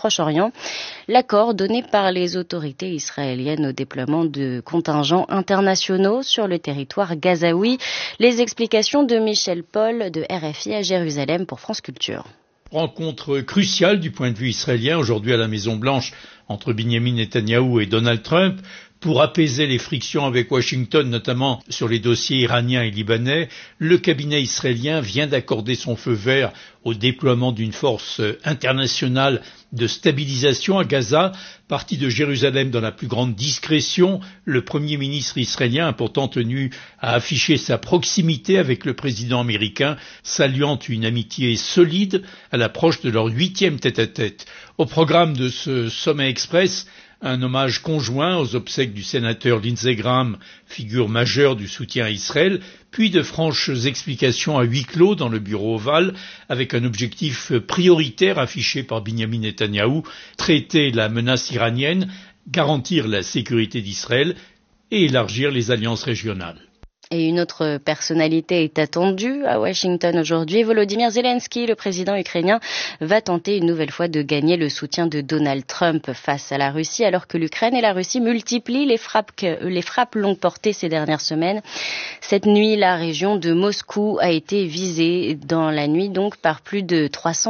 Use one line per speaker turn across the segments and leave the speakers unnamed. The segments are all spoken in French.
Proche-Orient. L'accord donné par les autorités israéliennes au déploiement de contingents internationaux sur le territoire gazaoui. Les explications de Michel Paul de RFI à Jérusalem pour France Culture.
Rencontre cruciale du point de vue israélien aujourd'hui à la Maison-Blanche entre Benjamin Netanyahou et Donald Trump pour apaiser les frictions avec Washington, notamment sur les dossiers iraniens et libanais. Le cabinet israélien vient d'accorder son feu vert au déploiement d'une force internationale de stabilisation à Gaza, partie de Jérusalem dans la plus grande discrétion. Le Premier ministre israélien a pourtant tenu à afficher sa proximité avec le président américain, saluant une amitié solide à l'approche de leur 8e tête-à-tête. Au programme de ce sommet express, un hommage conjoint aux obsèques du sénateur Lindsey Graham, figure majeure du soutien à Israël, puis de franches explications à huis clos dans le bureau ovale, avec un objectif prioritaire affiché par Benjamin Netanyahou, traiter la menace iranienne, garantir la sécurité d'Israël et élargir les alliances régionales.
Et une autre personnalité est attendue à Washington aujourd'hui. Volodymyr Zelensky, le président ukrainien, va tenter une nouvelle fois de gagner le soutien de Donald Trump face à la Russie, alors que l'Ukraine et la Russie multiplient les frappes longue portée ces dernières semaines. Cette nuit, la région de Moscou a été visée dans la nuit donc par plus de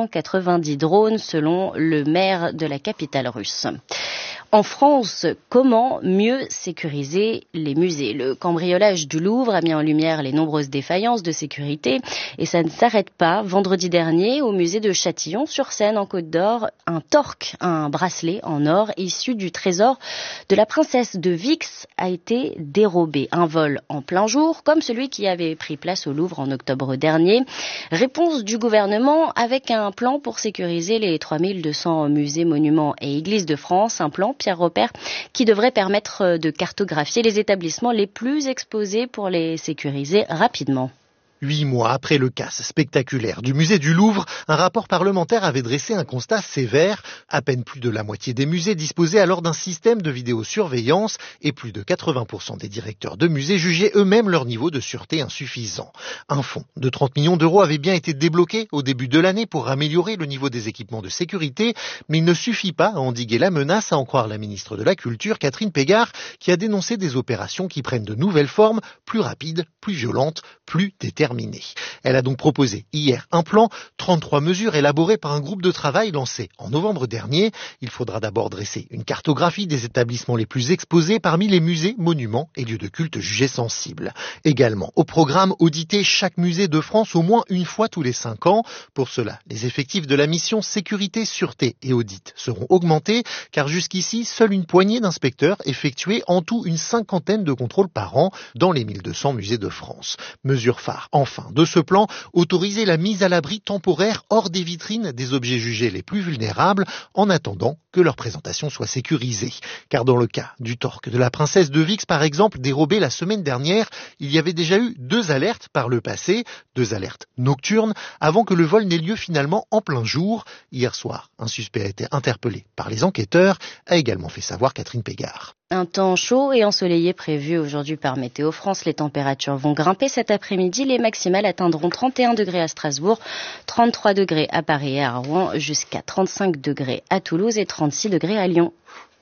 390 drones, selon le maire de la capitale russe. En France, comment mieux sécuriser les musées? Le cambriolage du Louvre a mis en lumière les nombreuses défaillances de sécurité et ça ne s'arrête pas. Vendredi dernier, au musée de Châtillon-sur-Seine en Côte d'Or, un torque, un bracelet en or issu du trésor de la princesse de Vix a été dérobé. Un vol en plein jour, comme celui qui avait pris place au Louvre en octobre dernier. Réponse du gouvernement avec un plan pour sécuriser les 3200 musées, monuments et églises de France. Un plan, Pierre Robert, qui devrait permettre de cartographier les établissements les plus exposés pour les sécuriser rapidement.
8 mois après le casse spectaculaire du musée du Louvre, un rapport parlementaire avait dressé un constat sévère. À peine plus de la moitié des musées disposaient alors d'un système de vidéosurveillance et plus de 80% des directeurs de musées jugeaient eux-mêmes leur niveau de sûreté insuffisant. Un fonds de 30 millions d'euros avait bien été débloqué au début de l'année pour améliorer le niveau des équipements de sécurité, mais il ne suffit pas à endiguer la menace, à en croire la ministre de la Culture, Catherine Pégard, qui a dénoncé des opérations qui prennent de nouvelles formes, plus rapides, plus violentes, plus déterminées. Elle a donc proposé hier un plan, 33 mesures élaborées par un groupe de travail lancé en novembre dernier. Il faudra d'abord dresser une cartographie des établissements les plus exposés parmi les musées, monuments et lieux de culte jugés sensibles. Également au programme, auditer chaque musée de France au moins une fois tous les 5 ans. Pour cela, les effectifs de la mission sécurité, sûreté et audit seront augmentés, car jusqu'ici, seule une poignée d'inspecteurs effectuaient en tout une 50aine de contrôles par an dans les 1200 musées de France. Mesure phare enfin de ce plan, autoriser la mise à l'abri temporaire hors des vitrines des objets jugés les plus vulnérables en attendant que leur présentation soit sécurisée. Car dans le cas du torque de la princesse de Vix, par exemple, dérobé la semaine dernière, il y avait déjà eu 2 alertes par le passé, 2 alertes nocturnes, avant que le vol n'ait lieu finalement en plein jour. Hier soir, un suspect a été interpellé par les enquêteurs, a également fait savoir Catherine Pégard.
Un temps chaud et ensoleillé prévu aujourd'hui par Météo France. Les températures vont grimper cet après-midi. Les maximales atteindront 31 degrés à Strasbourg, 33 degrés à Paris et à Rouen, jusqu'à 35 degrés à Toulouse et 36 degrés à Lyon.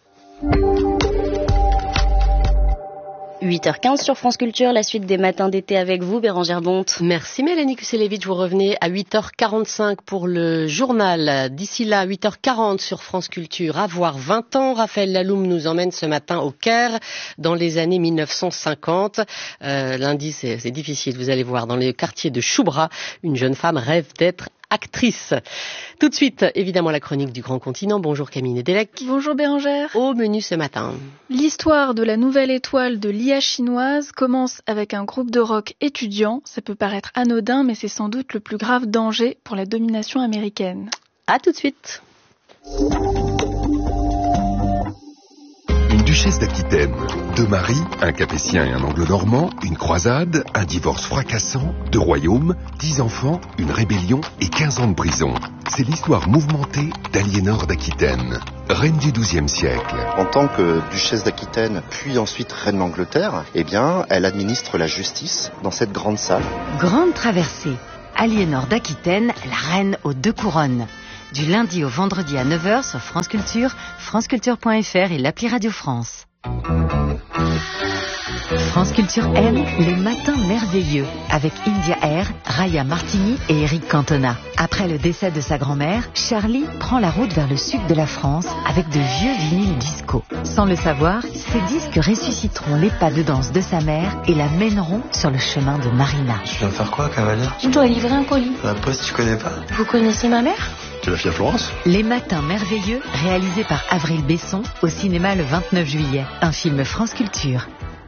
8h15 sur France Culture, la suite des matins d'été avec vous, Bérangère Bonte.
Merci Mélanie Kuselevitch, vous revenez à 8h45 pour le journal. D'ici là, 8h40 sur France Culture, avoir 20 ans, Raphaël Laloum nous emmène ce matin au Caire, dans les années 1950. Lundi, c'est difficile, vous allez voir, dans le quartier de Choubra, une jeune femme rêve d'être actrice. Tout de suite, évidemment, la chronique du Grand Continent. Bonjour Camille Nedelec.
Bonjour Bérangère.
Au menu ce matin.
L'histoire de la nouvelle étoile de l'IA chinoise commence avec un groupe de rock étudiant. Ça peut paraître anodin, mais c'est sans doute le plus grave danger pour la domination américaine.
À tout de suite.
Une duchesse d'Aquitaine, 2 maris, un capétien et un anglo-normand, une croisade, un divorce fracassant, 2 royaumes, 10 enfants, une rébellion et 15 ans de prison. C'est l'histoire mouvementée d'Aliénor d'Aquitaine, reine du XIIe siècle.
En tant que duchesse d'Aquitaine, puis ensuite reine d'Angleterre, eh bien, elle administre la justice dans cette grande salle.
Grande traversée. Aliénor d'Aquitaine, la reine aux 2 couronnes. du lundi au vendredi à 9h sur France Culture, franceculture.fr et l'appli Radio France. France Culture aime les matins merveilleux avec India Air, Raya Martini et Eric Cantona. Après le décès de sa grand-mère, Charlie prend la route vers le sud de la France avec de vieux vinyles disco. Sans le savoir, ces disques ressusciteront les pas de danse de sa mère et la mèneront sur le chemin de Marina.
Tu viens faire quoi, cavalier?
Je dois livrer un colis.
La poste, tu connais pas?
Vous connaissez ma mère?
Tu la fille à Florence?
Les matins merveilleux, réalisé par Avril Besson, au cinéma le 29 juillet. Un film France Culture.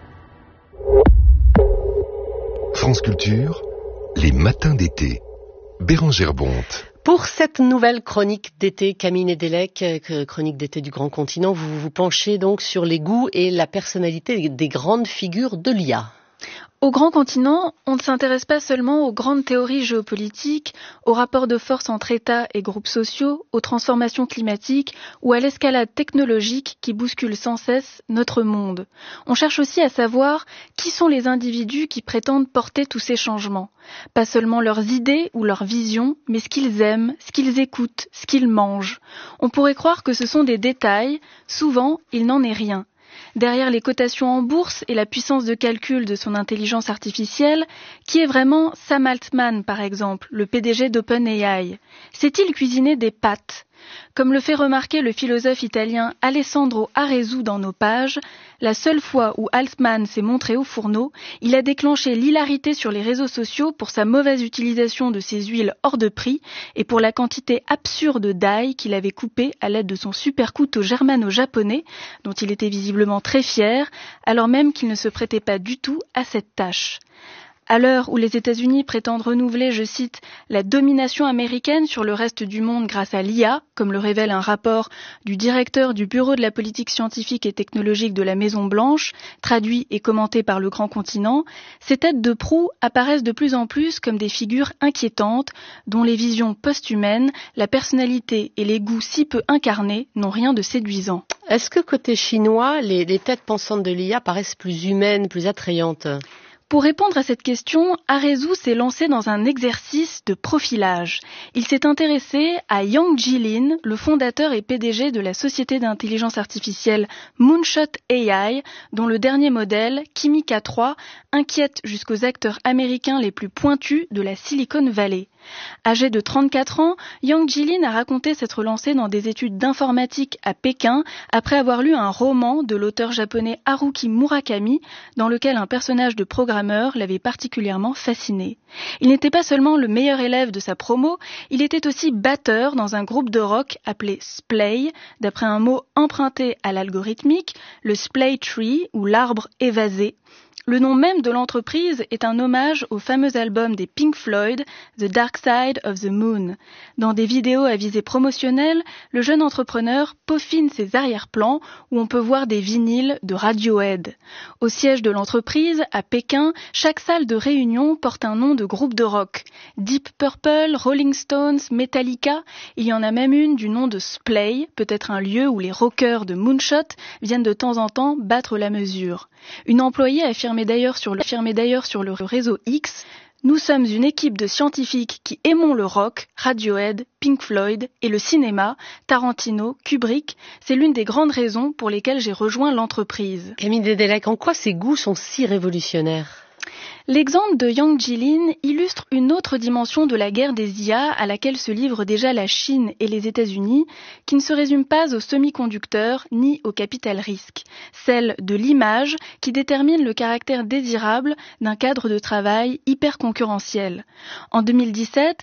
France Culture, les matins d'été. Bérengère Bonte.
Pour cette nouvelle chronique d'été, Camille Nedelec, chronique d'été du Grand Continent, vous vous penchez donc sur les goûts et la personnalité des grandes figures de l'IA.
Au Grand Continent, on ne s'intéresse pas seulement aux grandes théories géopolitiques, aux rapports de force entre États et groupes sociaux, aux transformations climatiques ou à l'escalade technologique qui bouscule sans cesse notre monde. On cherche aussi à savoir qui sont les individus qui prétendent porter tous ces changements. Pas seulement leurs idées ou leurs visions, mais ce qu'ils aiment, ce qu'ils écoutent, ce qu'ils mangent. On pourrait croire que ce sont des détails, souvent il n'en est rien. Derrière les cotations en bourse et la puissance de calcul de son intelligence artificielle, qui est vraiment Sam Altman, par exemple, le PDG d'OpenAI? Sait-il cuisiner des pâtes? Comme le fait remarquer le philosophe italien Alessandro Arezzo dans nos pages, la seule fois où Altman s'est montré au fourneau, il a déclenché l'hilarité sur les réseaux sociaux pour sa mauvaise utilisation de ses huiles hors de prix et pour la quantité absurde d'ail qu'il avait coupé à l'aide de son super couteau germano-japonais, dont il était visiblement très fier, alors même qu'il ne se prêtait pas du tout à cette tâche. À l'heure où les États-Unis prétendent renouveler, je cite, la domination américaine sur le reste du monde grâce à l'IA, comme le révèle un rapport du directeur du Bureau de la politique scientifique et technologique de la Maison-Blanche, traduit et commenté par le Grand Continent, ces têtes de proue apparaissent de plus en plus comme des figures inquiétantes, dont les visions post-humaines, la personnalité et les goûts si peu incarnés n'ont rien de séduisant.
Est-ce que côté chinois, les têtes pensantes de l'IA paraissent plus humaines, plus attrayantes ?
Pour répondre à cette question, Arezzo s'est lancé dans un exercice de profilage. Il s'est intéressé à Yang Jilin, le fondateur et PDG de la société d'intelligence artificielle Moonshot AI, dont le dernier modèle, Kimika 3, inquiète jusqu'aux acteurs américains les plus pointus de la Silicon Valley. Âgé de 34 ans, Yang Jilin a raconté s'être lancé dans des études d'informatique à Pékin après avoir lu un roman de l'auteur japonais Haruki Murakami dans lequel un personnage de programmeur l'avait particulièrement fasciné. Il n'était pas seulement le meilleur élève de sa promo, il était aussi batteur dans un groupe de rock appelé Splay, d'après un mot emprunté à l'algorithmique, le Splay Tree ou l'arbre évasé. Le nom même de l'entreprise est un hommage au fameux album des Pink Floyd, The Dark Side of the Moon. Dans des vidéos à visée promotionnelle, le jeune entrepreneur peaufine ses arrière-plans où on peut voir des vinyles de Radiohead. Au siège de l'entreprise, à Pékin, chaque salle de réunion porte un nom de groupe de rock. Deep Purple, Rolling Stones, Metallica, il y en a même une du nom de Splay, peut-être un lieu où les rockers de Moonshot viennent de temps en temps battre la mesure. Une employée affirmait d'ailleurs sur le réseau X « Nous sommes une équipe de scientifiques qui aimons le rock, Radiohead, Pink Floyd et le cinéma, Tarantino, Kubrick. C'est l'une des grandes raisons pour lesquelles j'ai rejoint l'entreprise. »
Camille Nedelec, en quoi ces goûts sont si révolutionnaires ?
L'exemple de Yang Jilin illustre une autre dimension de la guerre des IA à laquelle se livrent déjà la Chine et les États-Unis, qui ne se résume pas aux semi-conducteurs ni au capital risque, celle de l'image qui détermine le caractère désirable d'un cadre de travail hyper concurrentiel. En 2017,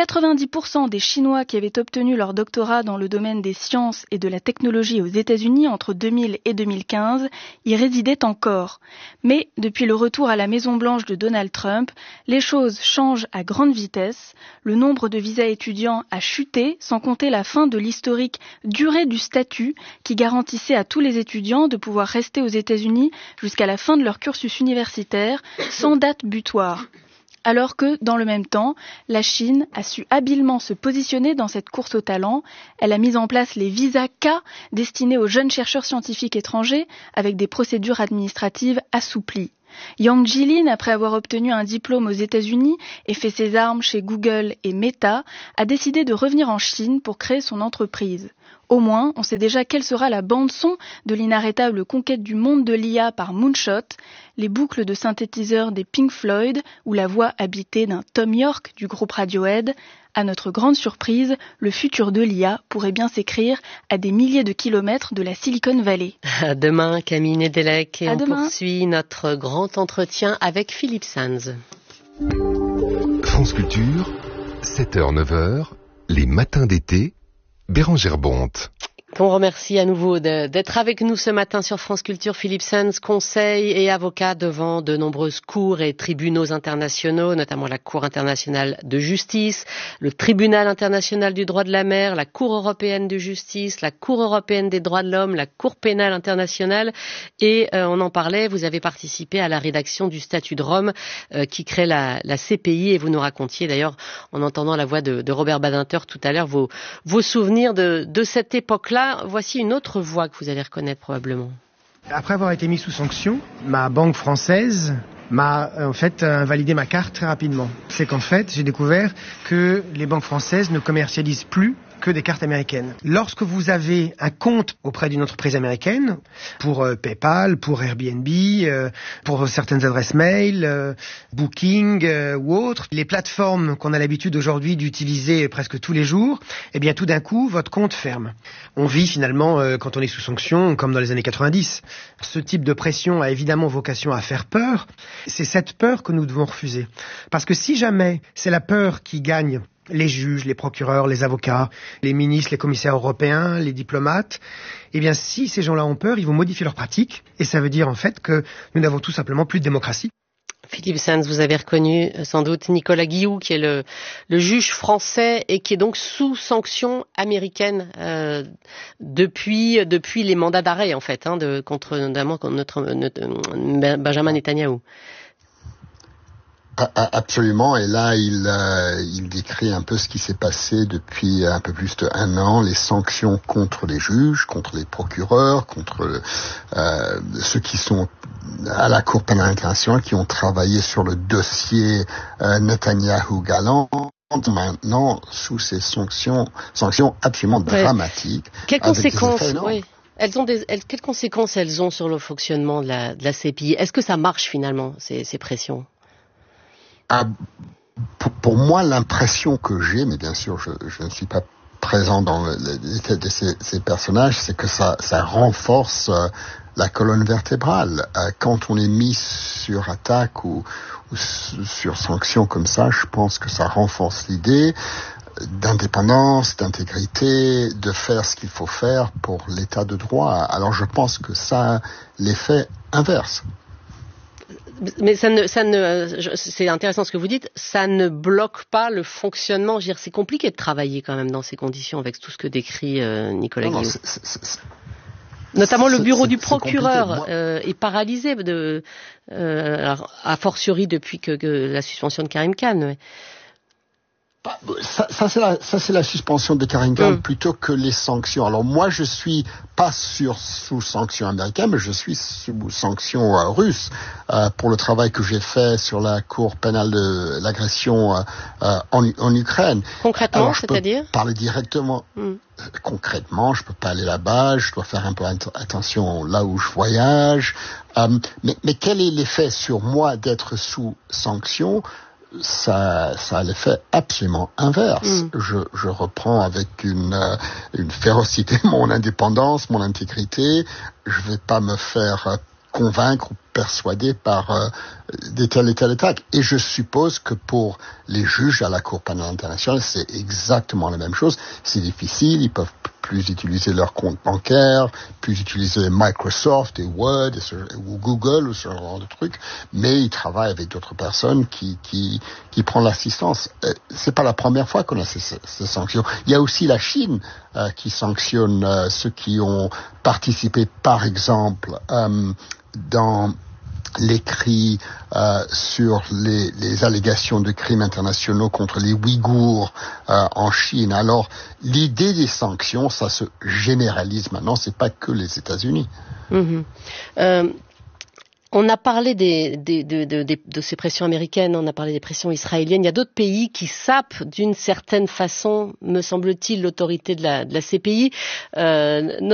90% des Chinois qui avaient obtenu leur doctorat dans le domaine des sciences et de la technologie aux États-Unis entre 2000 et 2015 y résidaient encore. Mais depuis le retour à la Maison-Blanche de Donald Trump, les choses changent à grande vitesse. Le nombre de visas étudiants a chuté, sans compter la fin de l'historique durée du statut qui garantissait à tous les étudiants de pouvoir rester aux États-Unis jusqu'à la fin de leur cursus universitaire sans date butoir. Alors que, dans le même temps, la Chine a su habilement se positionner dans cette course au talent. Elle a mis en place les visas K destinés aux jeunes chercheurs scientifiques étrangers avec des procédures administratives assouplies. Yang Jilin, après avoir obtenu un diplôme aux États-Unis et fait ses armes chez Google et Meta, a décidé de revenir en Chine pour créer son entreprise. Au moins, on sait déjà quelle sera la bande-son de l'inarrêtable conquête du monde de l'IA par Moonshot, les boucles de synthétiseurs des Pink Floyd ou la voix habitée d'un Tom York du groupe Radiohead. À notre grande surprise, le futur de l'IA pourrait bien s'écrire à des milliers de kilomètres de la Silicon Valley.
À demain, Camille Nedelec, et
à
on
demain.
poursuit notre grand entretien avec Philippe Sanz.
France Culture, 7h-9h, les matins d'été, Bérangère Bonte.
On remercie à nouveau d'être avec nous ce matin sur France Culture. Philippe Sanz, conseil et avocat devant de nombreuses cours et tribunaux internationaux, notamment la Cour internationale de justice, le Tribunal international du droit de la mer, la Cour européenne de justice, la Cour européenne des droits de l'homme, la Cour pénale internationale. Et on en parlait, vous avez participé à la rédaction du statut de Rome qui crée la CPI. Et vous nous racontiez d'ailleurs, en entendant la voix de Robert Badinter tout à l'heure, vos souvenirs de cette époque-là. Voici une autre voix que vous allez reconnaître probablement.
Après avoir été mis sous sanction, ma banque française m'a en fait invalidé ma carte très rapidement. C'est qu'en fait, j'ai découvert que les banques françaises ne commercialisent plus que des cartes américaines. Lorsque vous avez un compte auprès d'une entreprise américaine, pour PayPal, pour Airbnb, pour certaines adresses mail, Booking ou autres, les plateformes qu'on a l'habitude aujourd'hui d'utiliser presque tous les jours, eh bien tout d'un coup, votre compte ferme. On vit finalement, quand on est sous sanction, comme dans les années 90. Ce type de pression a évidemment vocation à faire peur. C'est cette peur que nous devons refuser. Parce que si jamais c'est la peur qui gagne les juges, les procureurs, les avocats, les ministres, les commissaires européens, les diplomates, eh bien si ces gens-là ont peur, ils vont modifier leurs pratiques et ça veut dire en fait que nous n'avons tout simplement plus de démocratie.
Philippe Sanz, vous avez reconnu sans doute Nicolas Guillou, qui est le juge français et qui est donc sous sanction américaine depuis les mandats d'arrêt en fait, contre notamment notre Benjamin Netanyahou.
Absolument, et là il décrit un peu ce qui s'est passé depuis un peu plus d'1 an, les sanctions contre les juges, contre les procureurs, contre ceux qui sont à la Cour pénale internationale, qui ont travaillé sur le dossier Netanyahou-Galland, maintenant sous ces sanctions absolument dramatiques.
Quelles conséquences quelles conséquences elles ont sur le fonctionnement de la CPI? Est-ce que ça marche finalement, ces pressions?
Pour moi, l'impression que j'ai, mais bien sûr, je ne suis pas présent dans les têtes de ces personnages, c'est que ça renforce la colonne vertébrale. Quand on est mis sur attaque ou sur sanction comme ça, je pense que ça renforce l'idée d'indépendance, d'intégrité, de faire ce qu'il faut faire pour l'état de droit. Alors je pense que ça a l'effet inverse.
Mais c'est intéressant ce que vous dites, ça ne bloque pas le fonctionnement. Je veux dire, c'est compliqué de travailler quand même dans ces conditions avec tout ce que décrit Nicolas Guillou. Notamment le bureau du procureur est paralysé a fortiori depuis que la suspension de Karim Khan. Ouais.
Ça c'est la suspension de Karim Khan plutôt que les sanctions. Alors moi je suis pas sous sanction américaine, mais je suis sous sanction russe pour le travail que j'ai fait sur la Cour pénale de l'agression en Ukraine.
Concrètement,
alors,
c'est-à-dire
parler directement. Concrètement, je peux pas aller là-bas, je dois faire un peu attention là où je voyage. Mais quel est l'effet sur moi d'être sous sanction? Ça a l'effet absolument inverse. Je reprends avec une férocité mon indépendance, mon intégrité. Je vais pas me faire convaincre ou persuader par des telles et telles attaques. Et je suppose que pour les juges à la Cour pénale internationale, c'est exactement la même chose. C'est difficile, ils peuvent plus utiliser leur compte bancaire, plus utiliser Microsoft et Word ou Google ou ce genre de trucs, mais ils travaillent avec d'autres personnes qui prennent l'assistance. C'est pas la première fois qu'on a ces sanctions. Il y a aussi la Chine qui sanctionne ceux qui ont participé, par exemple, dans l'écrit sur les allégations de crimes internationaux contre les Ouïghours en Chine. Alors, l'idée des sanctions, ça se généralise maintenant, c'est pas que les États-Unis.
On On a parlé de ces pressions américaines, on a parlé des pressions israéliennes. Il y a d'autres pays qui sapent d'une certaine façon, me semble-t-il, l'autorité de la CPI.